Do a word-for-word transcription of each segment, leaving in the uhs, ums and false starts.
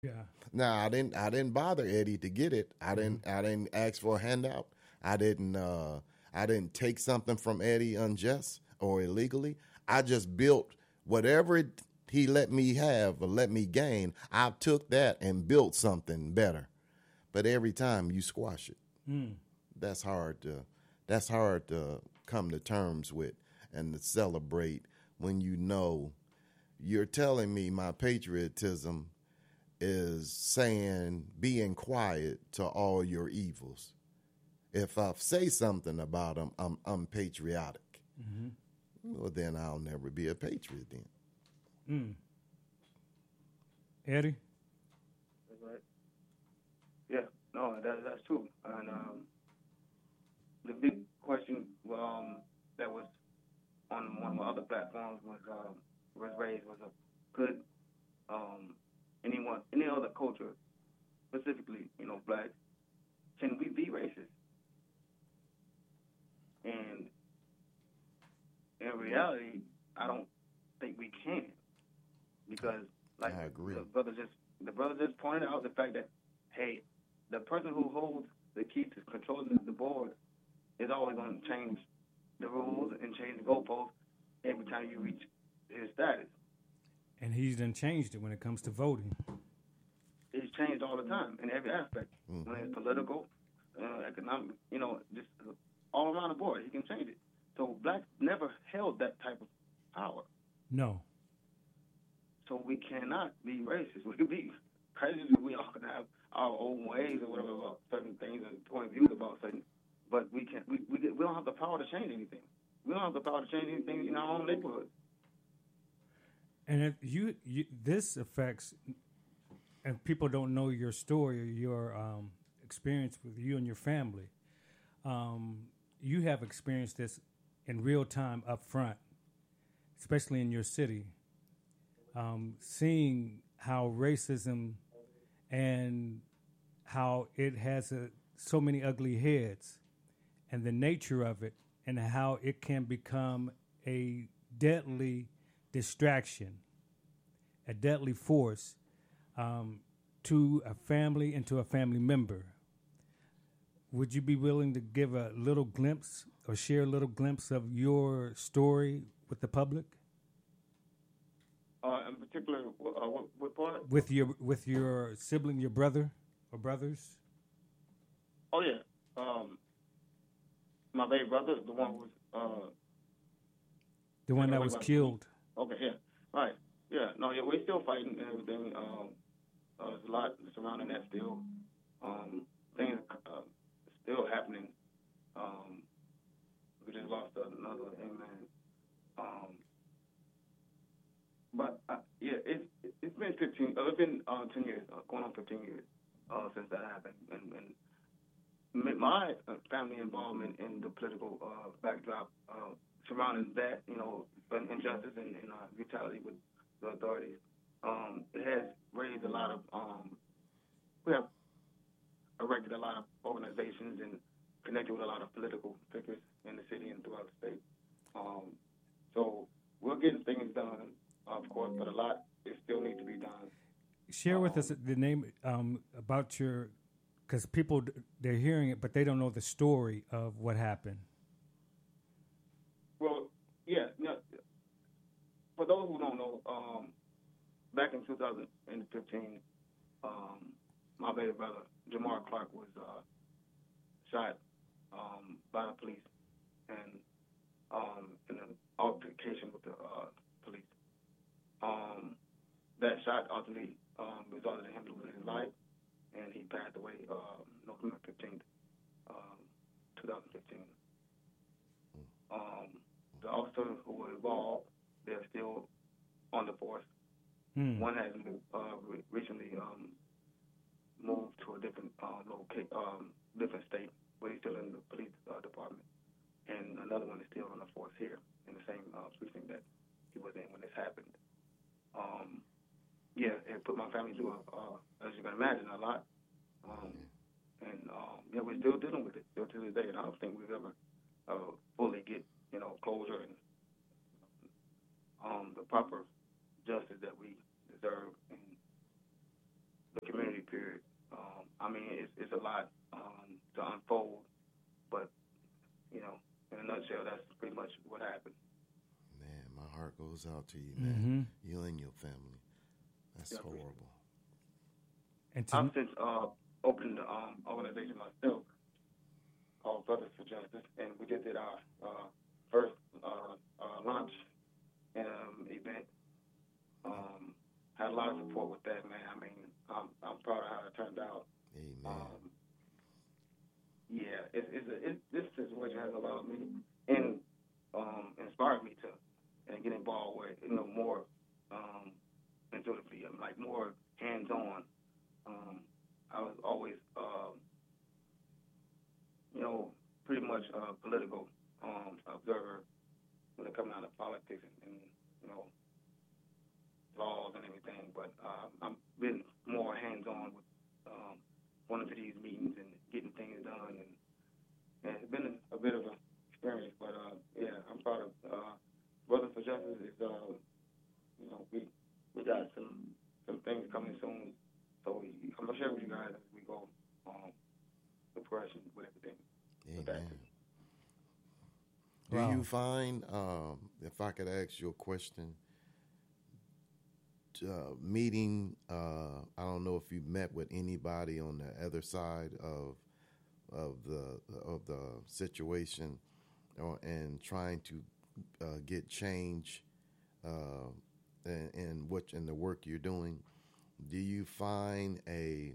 Yeah. Now I didn't I didn't bother Eddie to get it. I Mm-hmm. didn't I didn't ask for a handout. I didn't uh I didn't take something from Eddie unjust or illegally. I just built whatever it, he let me have or let me gain. I took that and built something better. But every time you squash it, Mm. that's hard to that's hard to come to terms with and to celebrate when you know you're telling me my patriotism is saying being quiet to all your evils. If I say something about them, I'm unpatriotic. Mm-hmm. Well, then I'll never be a patriot then. Mm. Eddie? That's right. Yeah, no, that, that's true. And um, the big question um, that was on one of my other platforms was um, was raised was a good um, anyone any other culture, specifically you know blacks, can we be racist? And in reality, I don't think we can because like I agree. the brother just the brother just pointed out the fact that hey, the person who holds the key to controlling the board is always going to change the rules and change the goalposts every time you reach his status. And he's done changed it when it comes to voting. It's changed all the time in every aspect. Mm-hmm. When it's political, uh, economic, you know, just all around the board, he can change it. So blacks never held that type of power. No. So we cannot be racist. We can be prejudiced. We all can have our own ways or whatever about certain things and point of views about certain. But we can't. We, we we don't have the power to change anything. We don't have the power to change anything in our own neighborhood. And if you, you this affects, and people don't know your story or your um, experience with you and your family. Um, you have experienced this in real time up front, especially in your city, um, seeing how racism and how it has a, so many ugly heads and the nature of it and how it can become a deadly distraction, a deadly force um, to a family and to a family member. Would you be willing to give a little glimpse or share a little glimpse of your story with the public? Uh, in particular, uh, what, what part? With your with your sibling, your brother or brothers? Oh yeah, um, my baby brother, the one who was uh, The one that was killed. Okay, yeah, right, yeah. No, yeah, we're still fighting and everything. Um, uh, there's a lot surrounding that still. Um, things uh, still happening. Um, we just lost another amen. Um, but uh, yeah, it's it's been fifteen. Uh, it's been uh, ten years, uh, going on fifteen years uh, since that happened, and, and my uh, family involvement in the political uh, backdrop uh, surrounding that, you know, injustice and, and uh, brutality with the authorities, um, it has raised a lot of. Um, we have erected a lot of organizations and connected with a lot of political figures in the city and throughout the state. Um, so we're getting things done, of course, but a lot it still needs to be done. Share um, with us the name um, about your, because people they're hearing it, but they don't know the story of what happened. Well, yeah. No, for those who don't know, um, back in two thousand fifteen, um, my baby brother Jamar Clark was uh, shot um, by the police, and um, in an altercation with the uh, police. Um, that shot ultimately um, resulted in him losing his life, and he passed away uh, November fifteenth, um, twenty fifteen. Um, the officers who were involved, they're still on the force. Hmm. One has uh, re- recently um, moved to a different uh, loca- um, different state, but he's still in the police uh, department. And another one is still on the force here in the same uh, precinct that he was in when this happened. Um, yeah, it put my family through, a, uh, as you can imagine, a lot. Um, and um, yeah, we're still dealing with it still to this day. And I don't think we've ever uh, fully get you know closure and um, the proper justice that we deserve. And mean, it's, it's a lot um, to unfold, but, you know, in a nutshell, that's pretty much what happened. Man, my heart goes out to you, man. Mm-hmm. You and your family. That's Yeah, horrible. And to, I've since uh, opened the um, organization myself called Brothers for Justice, and we just did our uh, first uh, uh, launch um, event. Um, had a lot of support with that, man. I mean, I'm, I'm proud of how it turned out. Amen. Um, yeah, it's, it's a, it, this situation has allowed me and um, inspired me to and get involved with, you know, more um, intuitively, like more hands-on. Um, I was always, uh, you know, pretty much a political um, observer when it comes down to politics and, and, you know, laws and everything. But uh, I've been more hands-on with um, going to these meetings and getting things done. And, and it's been a, a bit of an experience. But, uh, yeah, I'm proud of uh, Brothers for Justice. Is, uh, you know, we we got some, some things coming soon. So we, I'm going to share with you guys as we go um, the progression with everything. Amen. Wow. Do you find, um, if I could ask you a question, uh, meeting, uh, I don't know if you met with anybody on the other side of of the of the situation, or, and trying to uh, get change uh, in, in what in the work you're doing. Do you find a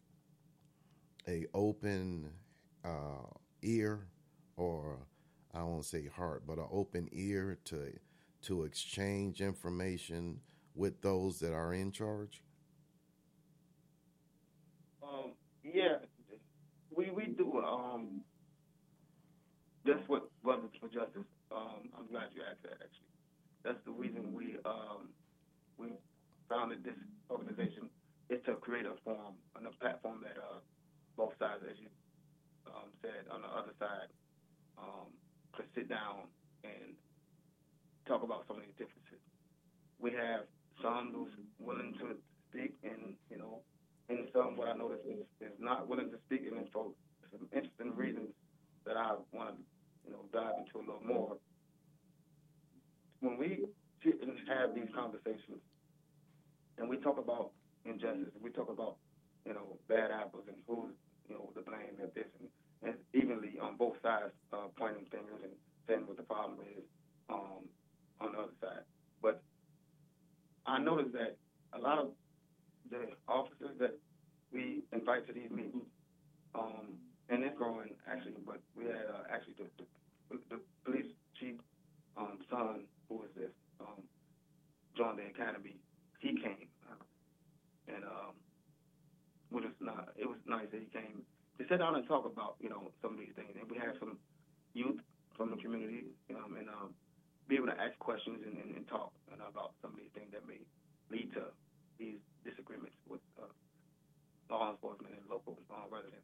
a open uh, ear, or I won't say heart, but an open ear to to exchange information with those that are in charge? Um, yeah, we we do. Um, that's what Brothers for Justice. Um, I'm glad you asked that. Actually, that's the reason we um, we founded this organization, is to create a forum and a platform that uh, both sides, as you um, said, on the other side, um, could sit down and talk about some of these differences. We have some who's willing to speak, and you know, and some what I noticed is, is not willing to speak, and it's for some interesting reasons that I want to, you know, dive into a little more. When we sit and have these conversations, and we talk about injustice, we talk about, you know, bad apples and who's, you know, the blame at this, and, and evenly on both sides uh, pointing fingers and saying what the problem is um, on the other side. But I noticed that a lot of the officers that we invite to these meetings, um, and it's growing actually, but we had uh, actually the, the, the police chief um, son, who was this, um, joined the academy. He came, uh, and um, which was not, it was nice that he came to sit down and talk about, you know, some of these things. And we had some youth from the community, um, and um, be able to ask questions and, and, and talk and about some of these things that may lead to these disagreements with uh, law enforcement and local uh, residents.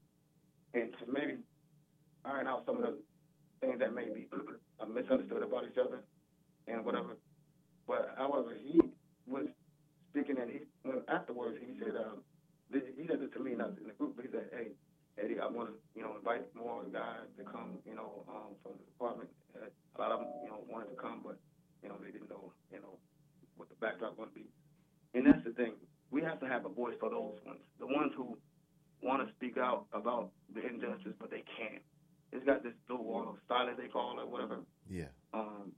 And to maybe iron out some of the things that may be uh, misunderstood about each other and whatever. But however, he was speaking, and he, when afterwards he said, um, this, he said this to me, not in the group, but he said, hey, Eddie, I want to, you know, invite more guys to come, you know, um, from the department. Uh, a lot of them, you know, wanted to come, but, you know, they didn't know, you know, what the backdrop was going to be. And that's the thing. We have to have a voice for those ones, the ones who want to speak out about the injustice, but they can't. It's got this little wall of silence, they call it, whatever. Yeah. Um,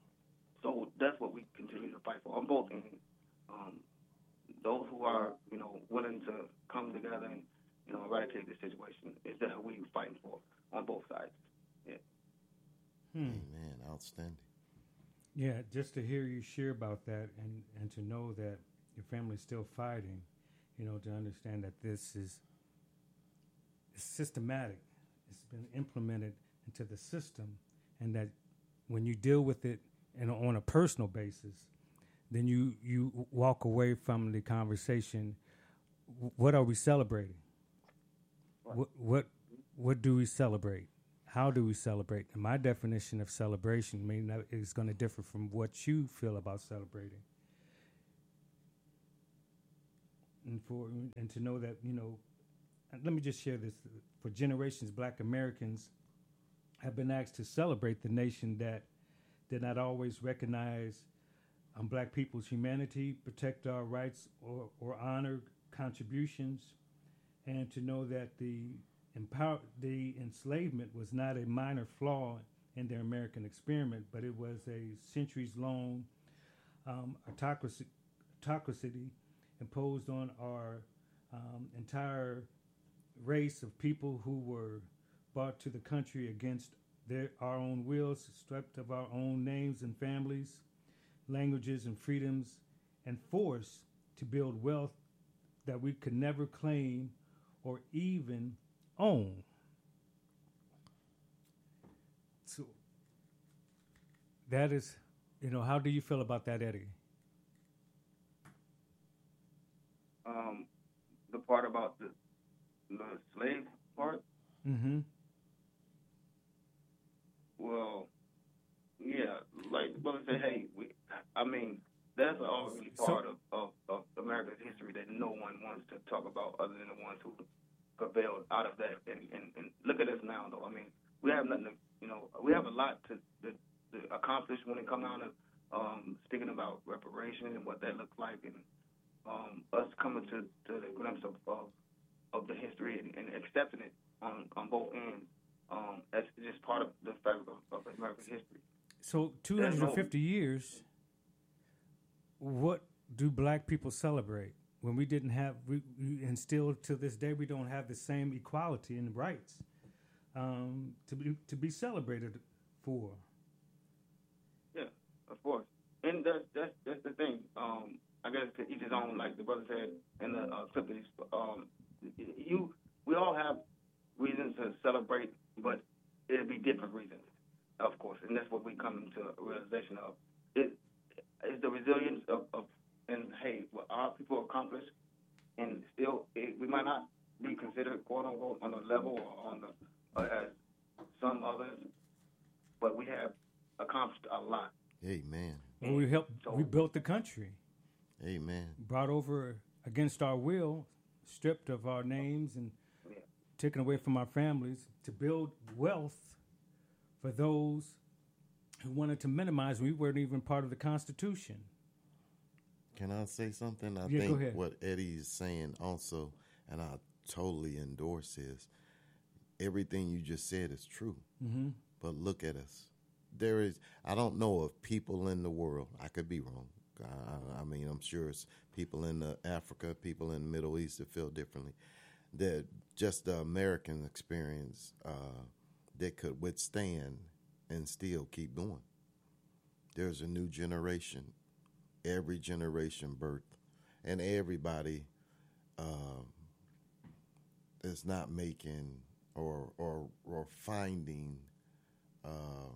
so that's what we continue to fight for on both ends. Um, those who are, you know, willing to come together and, you know, eradicate this situation is that who we're fighting for on both sides. Yeah. Hmm. Amen. Outstanding. Yeah, just to hear you share about that, and, and to know that your family's still fighting, you know, to understand that this is it's systematic. It's been implemented into the system, and that when you deal with it and on a personal basis, then you, you walk away from the conversation. What are we celebrating? What what what do we celebrate? How do we celebrate? And my definition of celebration may not, is going to differ from what you feel about celebrating. And for and to know that, you know, and let me just share this. For generations, Black Americans have been asked to celebrate the nation that did not always recognize um, Black people's humanity, protect our rights, or, or honor contributions, and to know that the empower the enslavement was not a minor flaw in their American experiment, but it was a centuries-long um, autocracy, autocracy imposed on our um, entire race of people who were brought to the country against their, our own wills, stripped of our own names and families, languages and freedoms, and forced to build wealth that we could never claim or even own. So that is, you know, how do you feel about that, Eddie? Um, the part about the the slave part. Mm-hmm. Well, yeah, like the brother said, hey, we, I mean, that's already part So- of, of, of America's history that no one wants to talk about other than the ones who prevailed out of that. And, and, and look at us now, though. I mean, we have nothing to, you know, we have a lot to, to, to accomplish when it comes down to um, speaking about reparations and what that looks like, and um, us coming to, to the glimpse of, of, of the history and, and accepting it on, on both ends. Um, that's just part of the fabric of, of American history. So two hundred fifty years, what do Black people celebrate when we didn't have, we, we, and still to this day, we don't have the same equality and rights um, to be to be celebrated for? Yeah, of course. And that's that's that's the thing. Um, I guess to each his own, like the brother said in the uh, clip that he sp- um, you we all have reasons to celebrate, but it'll be different reasons, of course, and that's what we come to a realization of. It is the resilience of, of and hey, what our people accomplished, and still it, we might not be considered quote unquote on the level or on the uh, as some others, but we have accomplished a lot. Amen. Well, we helped, we built the country, Amen. brought over against our will, stripped of our names and Yeah. taken away from our families to build wealth for those who wanted to minimize. We weren't even part of the Constitution. Can I say something? I Yeah, go think ahead. what Eddie is saying also, and I totally endorse, is everything you just said is true. Mm-hmm. But look at us. There is, I don't know of people in the world, I could be wrong. I, I mean, I'm sure it's people in the Africa, people in the Middle East that feel differently, that just the American experience uh, that could withstand and still keep going. There's a new generation, every generation birth, and everybody uh, is not making or or or finding, uh,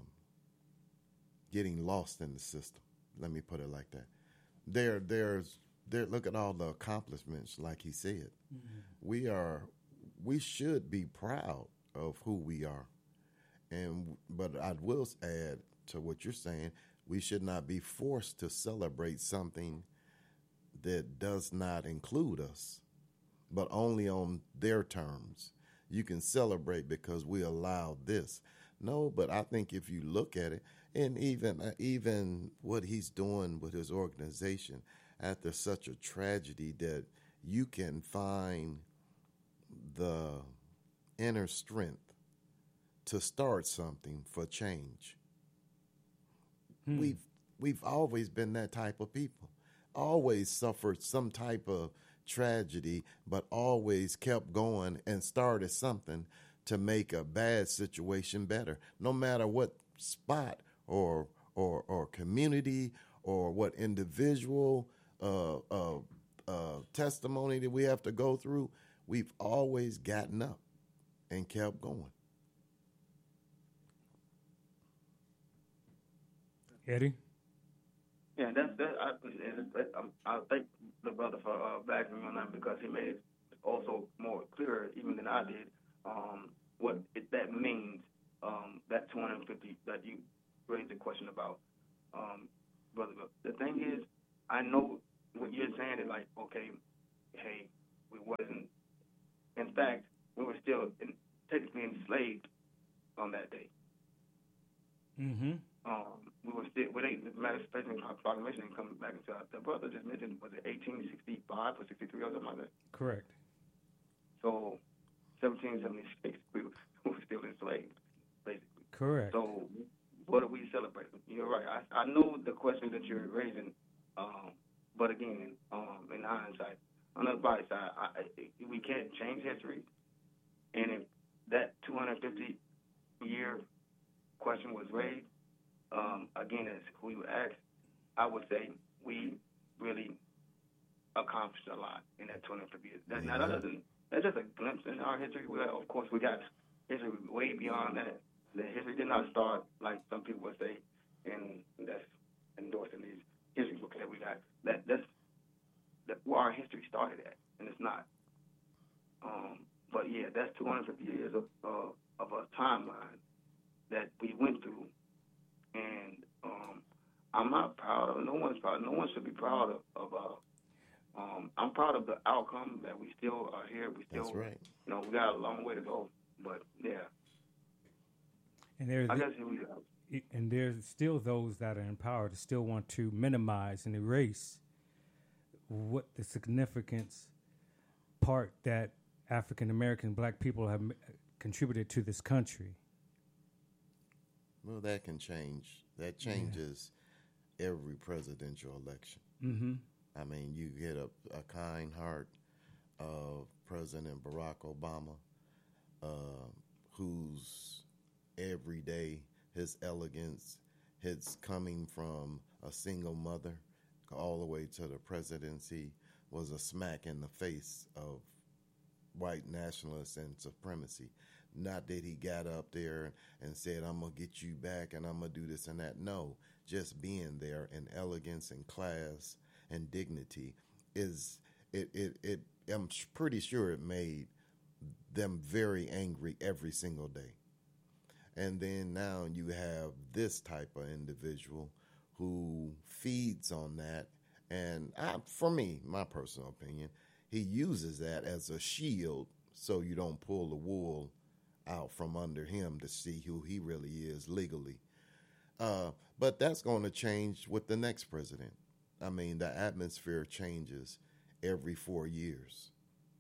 getting lost in the system. Let me put it like that. There, there's there. Look at all the accomplishments, like he said. Mm-hmm. We are, we should be proud of who we are, and but I will add to what you're saying. We should not be forced to celebrate something that does not include us, but only on their terms. You can celebrate because we allowed this. No, but I think if you look at it, and even uh, even what he's doing with his organization after such a tragedy, that you can find the inner strength to start something for change. Hmm. We've we've always been that type of people. Always suffered some type of tragedy, but always kept going and started something to make a bad situation better. No matter what spot or or or community or what individual uh, uh, uh, testimony that we have to go through, we've always gotten up and kept going. Eddie? Yeah, that's that. I, it, um, I thank the brother for uh, backing me on that because he made it also more clearer, even than I did, um, what it, that means. Um, that two hundred fifty that you raised the question about, um, brother. But the thing is, I know what you're saying is like, okay, hey, we wasn't. In fact, fact, we were still in, technically enslaved on that day. Mm-hmm. Um, we were still, we didn't, the Emancipation Proclamation didn't come back until, the brother just mentioned, was it eighteen sixty-five or sixty-three or something like that? Correct. So, seventeen seventy-six, we were, we were still enslaved, basically. Correct. So, what are we celebrating? You're right. I, I know the question that you're raising, um, but again, um, in hindsight, on the advice side, I, I, we can't change history. And if that two hundred fifty year question was raised, um, again, as we were asked, I would say we really accomplished a lot in that two hundred fifty years. That, now, that doesn't, that's just a glimpse in our history. We, of course, we got history way beyond that. The history did not start, like some people would say, and that's endorsing these history books that we got. That That's that where our history started at, and it's not. Um, but, yeah, that's two hundred fifty years of, uh, of a timeline that we went through, and um, I'm not proud of. No one's proud. No one should be proud of. of uh, um, I'm proud of the outcome that we still are here. We still, That's right. You know, we got a long way to go. But yeah, And there's I guess here we go. And there's still those that are in power that still want to minimize and erase what the significance part that African American black people have contributed to this country. Well, that can change. That changes yeah. every presidential election. Mm-hmm. I mean, you get a, a kind heart of President Barack Obama, uh, who's every day his elegance, his coming from a single mother all the way to the presidency was a smack in the face of white nationalists and supremacy. Not that he got up there and said, I'm going to get you back and I'm going to do this and that. No, just being there in elegance and class and dignity is, it, it, it, I'm pretty sure it made them very angry every single day. And then now you have this type of individual who feeds on that. And I, for me, my personal opinion, he uses that as a shield so you don't pull the wool out from under him to see who he really is legally. Uh, but that's going to change with the next president. I mean, the atmosphere changes every four years.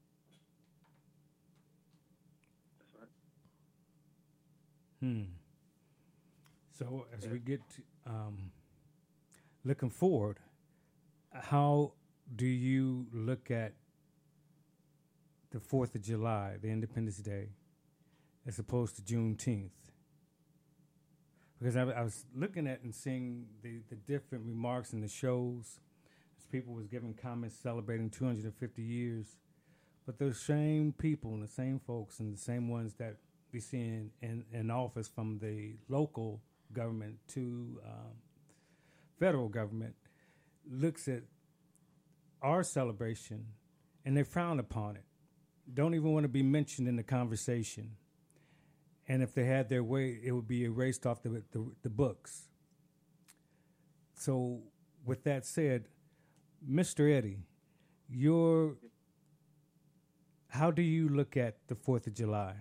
Hmm. So as we get to, um, looking forward, how do you look at the fourth of July, the Independence Day, as opposed to Juneteenth? Because I, I was looking at and seeing the, the different remarks in the shows as people was giving comments celebrating two hundred fifty years. But those same people and the same folks and the same ones that we see in, in, in office from the local government to um, federal government looks at our celebration and they frown upon it. Don't even want to be mentioned in the conversation. And if they had their way, it would be erased off the, the, the books. So with that said, Mister Eddie, your, how do you look at the fourth of July?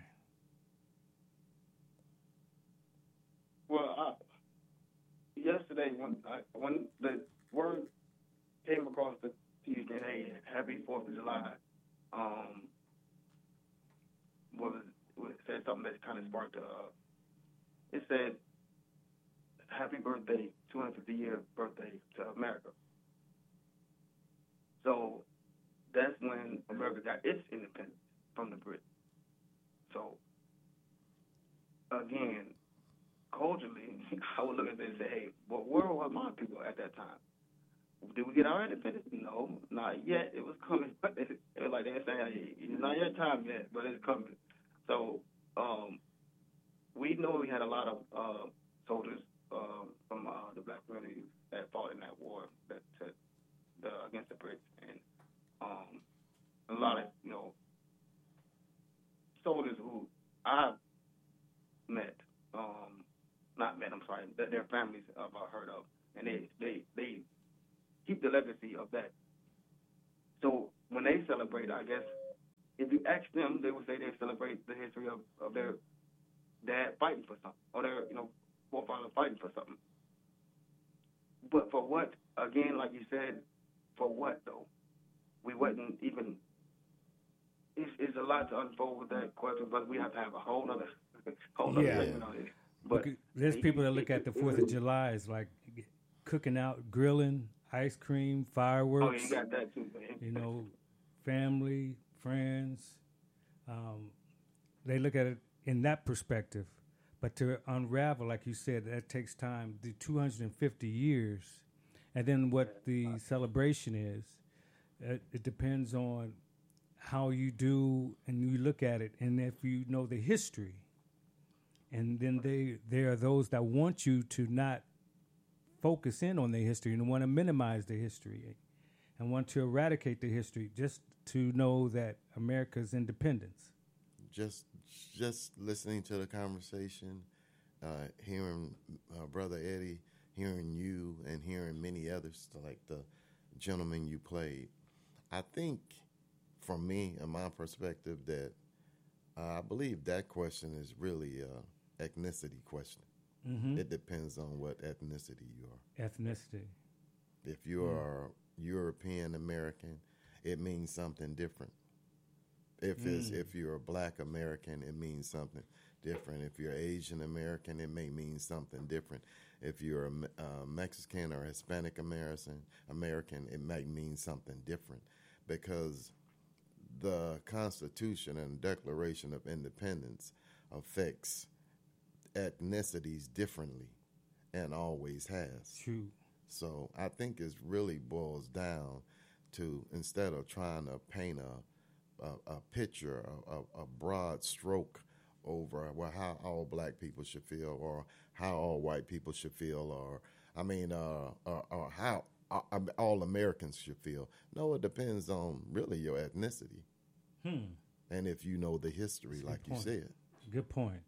Well, I, yesterday when I, when the word came across the T V, hey, happy fourth of July, um, was, was said something that kind of sparked a, uh, it said, happy birthday, two hundred fifty year birthday to America. So that's when America got its independence from the Brits. So, again, culturally, I would look at this and say, hey, well, where were my people at that time? Did we get our independence? No, not yet. It was coming. It was like they're saying, hey, it's not your time yet, but it's coming. So um, we know we had a lot of uh, soldiers uh, from uh, the black community that fought in that war that, that the, against the Brits, and um, a lot of, you know, soldiers who I met, um, not met, I'm sorry, that their families have heard of, and they, they, they keep the legacy of that. So when they celebrate, I guess if you ask them, they would say they celebrate the history of, of their dad fighting for something, or their, you know, forefather fighting for something. But for what? Again, like you said, for what though? We wasn't even. It's, it's a lot to unfold with that question, but we have to have a whole other, whole other Yeah. segment on it. But Look, there's people that look at the Fourth of July as like cooking out, grilling, ice cream, Oh, fireworks. yeah, you got that too, man. You know, family, friends. Um, they look at it in that perspective. But to unravel, like you said, that takes time, the two hundred fifty years. And then what the celebration is, it, it depends on how you do and you look at it. And if you know the history, and then they there are those that want you to not focus in on their history and want to minimize the history and want to eradicate the history just to know that America's independence. Just just listening to the conversation, uh, hearing uh, Brother Eddie, hearing you, and hearing many others like the gentleman you played, I think, from me and my perspective, that uh, I believe that question is really a ethnicity question. Mm-hmm. It depends on what ethnicity you are. Ethnicity. If you are European American, it means something different. If it's, if you're a Black American, it means something different. If you're Asian American, it may mean something different. If you're a uh, Mexican or Hispanic American, American, it might mean something different, because the Constitution and Declaration of Independence affects ethnicities differently and always has. True. So I think it really boils down to, instead of trying to paint a a, a picture, a, a, a broad stroke over, well, how all black people should feel, or how all white people should feel, or I mean, uh, or, or how uh, all Americans should feel. No, it depends on really your ethnicity, Hmm. and if you know the history, That's a like good you point. said. Good point.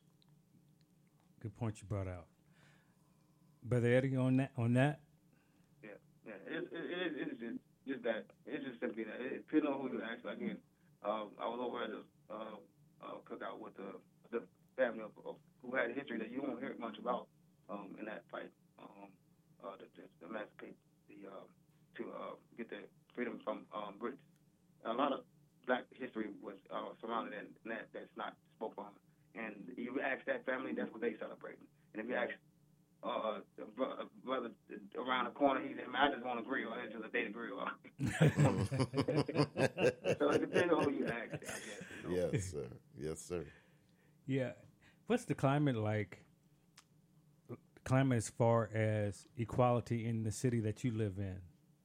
Good point you brought out. Brother Eddie, on that, on that? Yeah, yeah. It, it, it, it's just, just that. It's just simply that. It depends on who you ask. Again, um, I was over at a uh, uh, cookout with the the family of, of who had a history that you don't hear much about um, in that fight. Um, uh, the, the, the emancipate the uh, to uh, get the freedom from um, Brits. A lot of black history was uh, surrounded in that that's not spoken on. And you ask that family, that's what they celebrate. And if you ask uh, a bro- a brother around the corner, he said, "Man, I just want to grill. It's just a day to grill." So it depends on who you ask, I guess. You know? Yes, sir. Yes, sir. Yeah. What's the climate like? Climate as far as equality in the city that you live in?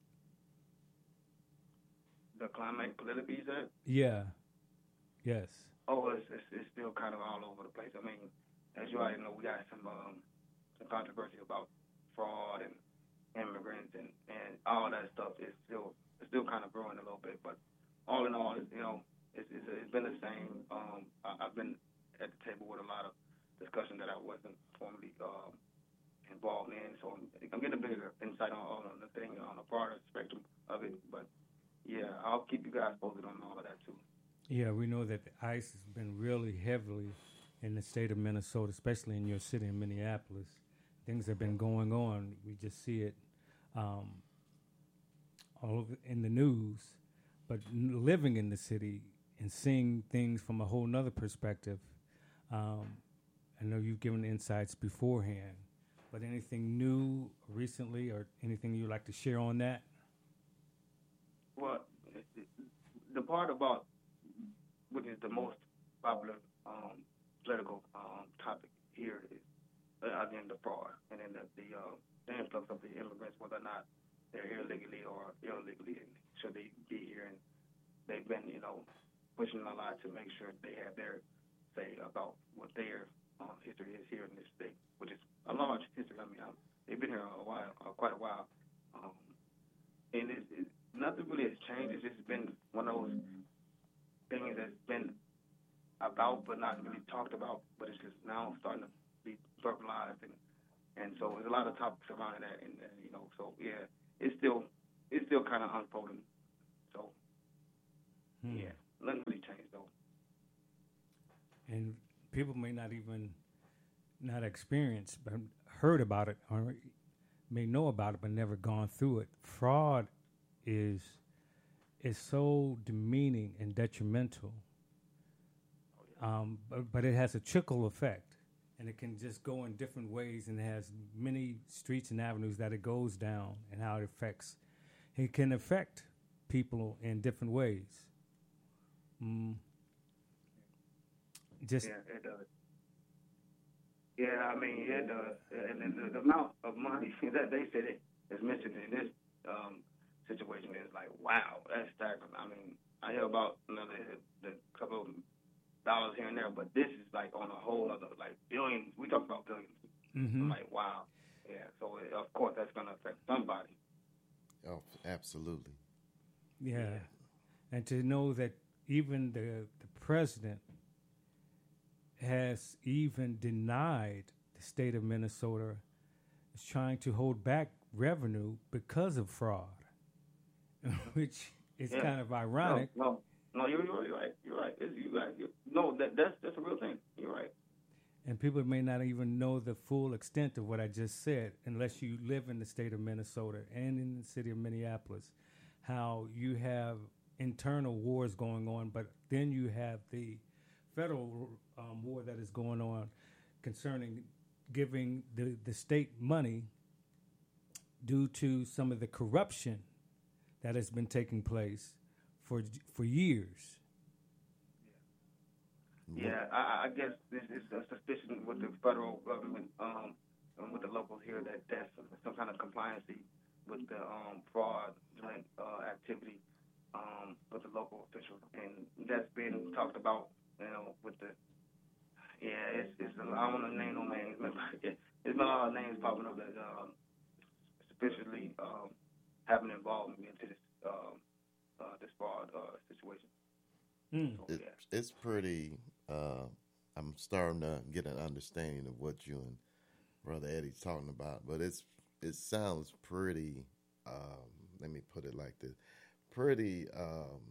The climate politically, you said? Yeah. Yes. Oh, it's, it's, it's still kind of all over the place. I mean, as you already know, we got some um, some controversy about fraud and immigrants and, and all that stuff. Is still it's still kind of brewing a little bit, but all in all, it's, you know, it's, it's, it's been the same. Um, I, I've been at the table with a lot of discussion that I wasn't formally um, involved in, so I'm, I'm getting a bigger insight on, on the thing, on a broader spectrum of it. But yeah, I'll keep you guys posted on all of that too. Yeah, we know that the ICE has been really heavily in the state of Minnesota, especially in your city in Minneapolis. Things have been going on. We just see it um, all over in the news. But n- living in the city and seeing things from a whole nother perspective, um, I know you've given insights beforehand. But anything new recently, or anything you'd like to share on that? Well, the part about, which is the most popular um, political um, topic here, is uh, again the fraud, and then the the, uh, the influx of the immigrants, whether or not they're here legally or illegally, and should they be here. And they've been, you know, pushing a lot to make sure they have their say about what their um, history is here in this state, which is a large history. I mean, um, they've been here a while, uh, quite a while, um, and it's, it's, nothing really has changed. It's just been one of those things that's been about but not really talked about, but it's just now starting to be verbalized, and and so there's a lot of topics surrounding that, and, and you know, so yeah, it's still it's still kind of unfolding. So Hmm. yeah, nothing really people may not even not experience, but heard about it or may know about it, but never gone through it. Fraud is is so demeaning and detrimental, um, but, but it has a trickle effect, and it can just go in different ways, and it has many streets and avenues that it goes down, and how it affects. It can affect people in different ways. Mm. Just yeah, it does. Yeah, I mean, it does. And the, the amount of money that they said it is missing in this um, situation is like, wow, that's staggering. I mean, I hear about you know, the, the couple of dollars here and there, but this is like on a whole other, like billions. We talk about billions. mm-hmm. I'm like, wow. Yeah, so it, of course that's going to affect somebody. Oh, absolutely. Yeah. yeah. And to know that even the, the president has even denied the state of Minnesota is trying to hold back revenue because of fraud, which is yeah. kind of ironic. No, no, no you're, you're right. You're right. It's, you right. You're, no, that, that's that's a real thing. You're right. And people may not even know the full extent of what I just said unless you live in the state of Minnesota and in the city of Minneapolis, how you have internal wars going on, but then you have the federal um, war that is going on concerning giving the, the state money due to some of the corruption that has been taking place for for years. Yeah, I, I guess this is a suspicion with the federal government, um, and with the locals here that that's some kind of compliancy with the um, fraudulent uh, activity um, with the local officials, and that's been talked about. You know, with the yeah, it's it's I don't want to name no names, but it's been a lot of names popping up that um, suspiciously um, having involvement into this um, uh, this fraud uh, situation. Mm. So, it, yeah. It's pretty. Uh, I'm starting to get an understanding of what you and Brother Eddie's talking about, but it's it sounds pretty. Um, let me put it like this: pretty um,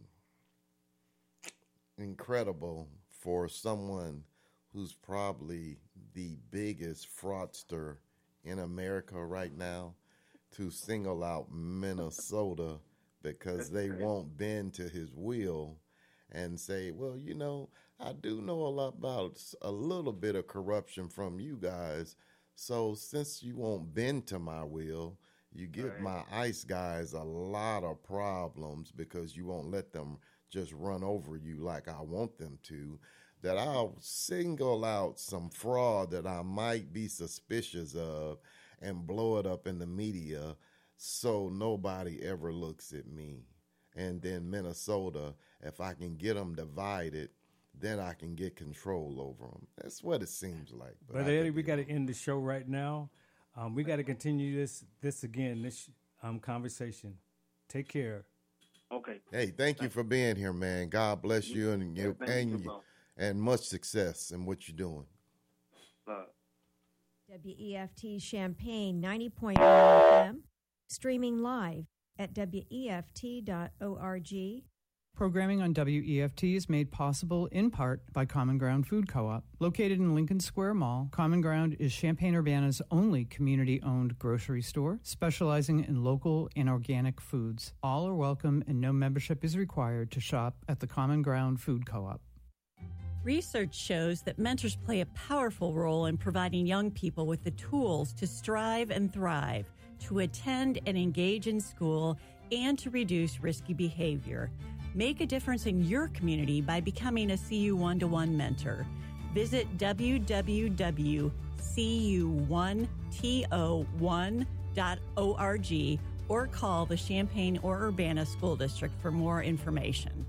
incredible for someone who's probably the biggest fraudster in America right now to single out Minnesota because they won't bend to his will and say, well, you know, I do know a lot about a little bit of corruption from you guys. So since you won't bend to my will, you give right. my ICE guys a lot of problems because you won't let them just run over you like I want them to, that I'll single out some fraud that I might be suspicious of and blow it up in the media so nobody ever looks at me. And then Minnesota, if I can get them divided, then I can get control over them. That's what it seems like. But Brother Eddie, we got to end the show right now. Um, we got to continue this this again, this um, conversation. Take care. Okay. Hey, thank you for being here, man. God bless you and you, yeah, and you, and much success in what you're doing. Uh, W E F T Champaign ninety point one F M, streaming live at W E F T dot org. Programming on W E F T is made possible in part by Common Ground Food Co-op. Located in Lincoln Square Mall, Common Ground is Champaign-Urbana's only community-owned grocery store, specializing in local and organic foods. All are welcome and no membership is required to shop at the Common Ground Food Co-op. Research shows that mentors play a powerful role in providing young people with the tools to strive and thrive, to attend and engage in school, and to reduce risky behavior. Make a difference in your community by becoming a C U one-to-one mentor. Visit w w w dot c u one t o one dot org or call the Champaign or Urbana School District for more information.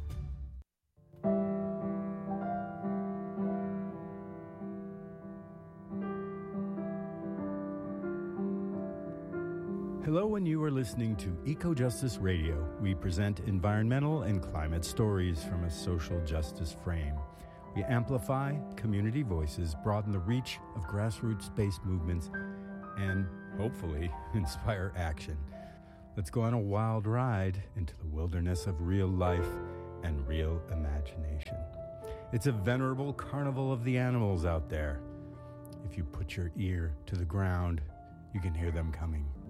Hello, and you are listening to Eco Justice Radio. We present environmental and climate stories from a social justice frame. We amplify community voices, broaden the reach of grassroots-based movements, and hopefully inspire action. Let's go on a wild ride into the wilderness of real life and real imagination. It's a venerable carnival of the animals out there. If you put your ear to the ground, you can hear them coming.